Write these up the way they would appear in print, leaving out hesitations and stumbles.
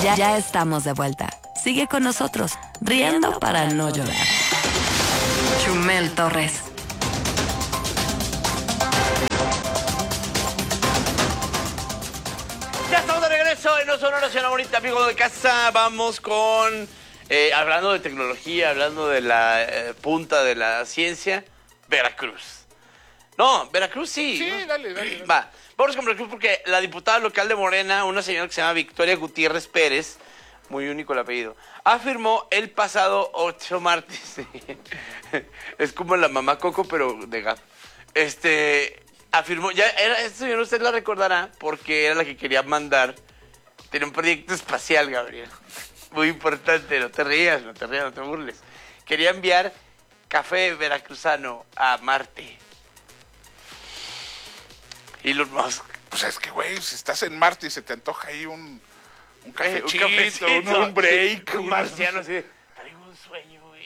Ya estamos de vuelta. Sigue con nosotros, riendo para no llorar. Chumel Torres. Ya estamos de regreso en No Sonora, señora bonita, amigo de casa. Vamos con, hablando de tecnología, hablando de la punta de la ciencia, Veracruz. No, Veracruz sí. Sí, dale. Va, vamos con Veracruz porque la diputada local de Morena, una señora que se llama Victoria Gutiérrez Pérez, muy único el apellido, afirmó el pasado 8 martes, es como la mamá Coco, pero de gato, afirmó, ya era, esta señora usted la recordará, porque era la que quería mandar, tenía un proyecto espacial, Gabriel, muy importante, no te rías, no te burles, quería enviar café veracruzano a Marte. Elon Musk. Pues es que, güey, si estás en Marte y se te antoja ahí un cafecito, cafecito, un break. Un marciano así de, traigo un sueño, güey.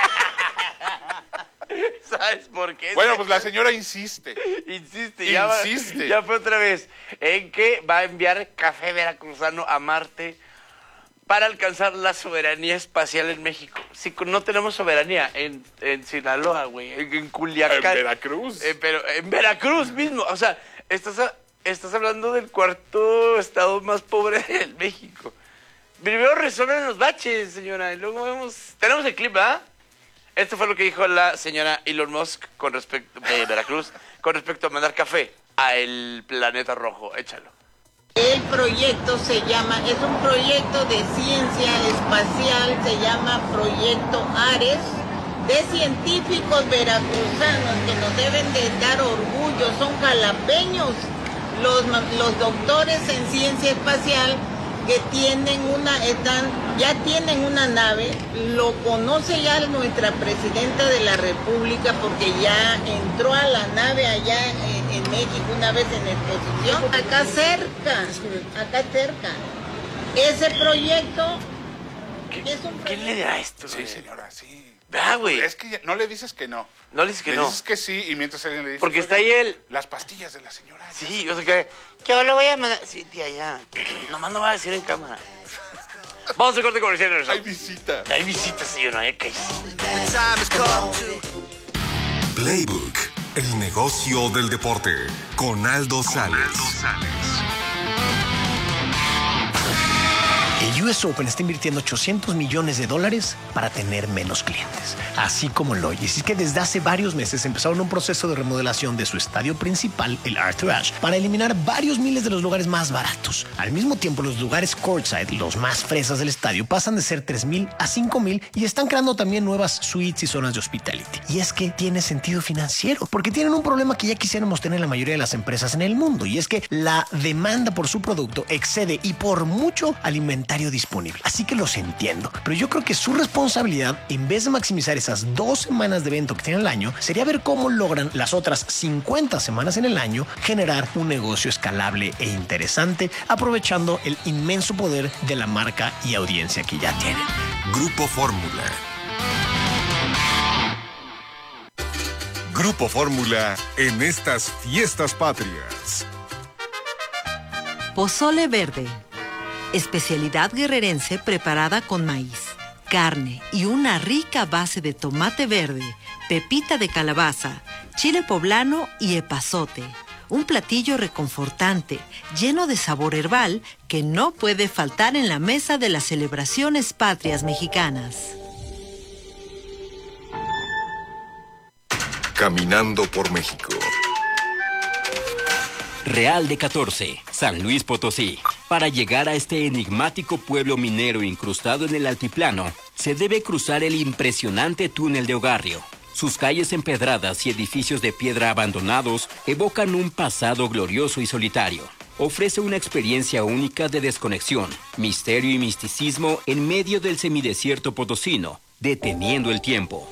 ¿Sabes por qué? Bueno, pues la señora insiste. Ya fue otra vez. En que va a enviar café veracruzano a Marte para alcanzar la soberanía espacial en México. Sí, no tenemos soberanía en Sinaloa, güey, en Culiacán. En Veracruz. Pero en Veracruz mismo. O sea, estás hablando del cuarto estado más pobre de México. Primero resuelven los baches, señora, y luego vemos... Tenemos el clip, ¿verdad? Esto fue lo que dijo la señora Elon Musk con respecto de Veracruz, con respecto a mandar café a el planeta rojo. Échalo. El proyecto es un proyecto de ciencia espacial, se llama Proyecto Ares, de científicos veracruzanos que nos deben de dar orgullo, son jalapeños, los doctores en ciencia espacial que ya tienen una nave, lo conoce ya nuestra presidenta de la República porque ya entró a la nave allá en México una vez en exposición, acá cerca. Ese proyecto es un proyecto... ¿Quién le dirá esto? Sí, señora, sí. ¿Verdad, güey? Es que no le dices que no. No le dices que le no. Le dices que sí y mientras alguien le dice... Porque está ahí él. Las pastillas de la señora. Sí, o sea que... Yo lo voy a mandar... Sí, tía, ya. Nomás no va a decir en cámara. Vamos a corte comercial. Hay visita. Hay visita, señora. Playbook, el negocio del deporte, con Aldo Sales. El US Open está invirtiendo $800 millones para tener menos clientes, así como lo oyes. Y es que desde hace varios meses empezaron un proceso de remodelación de su estadio principal, el Arthur Ashe, para eliminar varios miles de los lugares más baratos. Al mismo tiempo, los lugares courtside, los más fresas del estadio, pasan de ser 3,000 a 5,000 y están creando también nuevas suites y zonas de hospitality. Y es que tiene sentido financiero, porque tienen un problema que ya quisiéramos tener la mayoría de las empresas en el mundo, y es que la demanda por su producto excede y por mucho al inventario disponible. Así que los entiendo, pero yo creo que su responsabilidad, en vez de maximizar esas 2 semanas de evento que tienen al año, sería ver cómo logran las otras 50 semanas en el año generar un negocio escalable e interesante, aprovechando el inmenso poder de la marca y audiencia que ya tienen. Grupo Fórmula. Grupo Fórmula en estas fiestas patrias. Pozole verde. Especialidad guerrerense preparada con maíz, carne y una rica base de tomate verde, pepita de calabaza, chile poblano y epazote. Un platillo reconfortante, lleno de sabor herbal que no puede faltar en la mesa de las celebraciones patrias mexicanas. Caminando por México. Real de 14, San Luis Potosí. Para llegar a este enigmático pueblo minero incrustado en el altiplano, se debe cruzar el impresionante túnel de Ogarrio. Sus calles empedradas y edificios de piedra abandonados evocan un pasado glorioso y solitario. Ofrece una experiencia única de desconexión, misterio y misticismo en medio del semidesierto potosino, deteniendo el tiempo.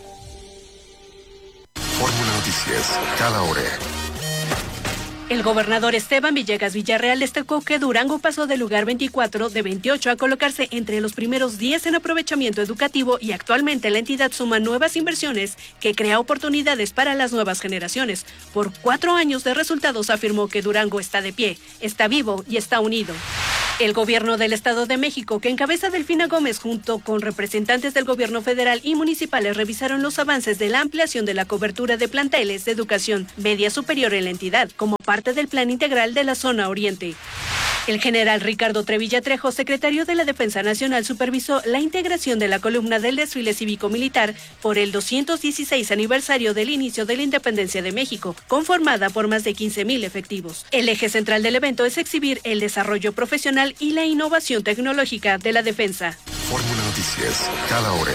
Fórmula Noticias, cada hora. El gobernador Esteban Villegas Villarreal destacó que Durango pasó del lugar 24 de 28 a colocarse entre los primeros 10 en aprovechamiento educativo y actualmente la entidad suma nuevas inversiones que crea oportunidades para las nuevas generaciones. Por 4 años de resultados afirmó que Durango está de pie, está vivo y está unido. El gobierno del Estado de México, que encabeza Delfina Gómez, junto con representantes del gobierno federal y municipales, revisaron los avances de la ampliación de la cobertura de planteles de educación media superior en la entidad, como parte del Plan Integral de la Zona Oriente. El general Ricardo Trevilla Trejo, secretario de la Defensa Nacional, supervisó la integración de la columna del desfile cívico-militar por el 216 aniversario del inicio de la independencia de México, conformada por más de 15,000 efectivos. El eje central del evento es exhibir el desarrollo profesional y la innovación tecnológica de la defensa. Fórmula Noticias, cada hora.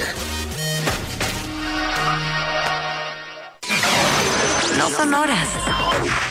No son horas,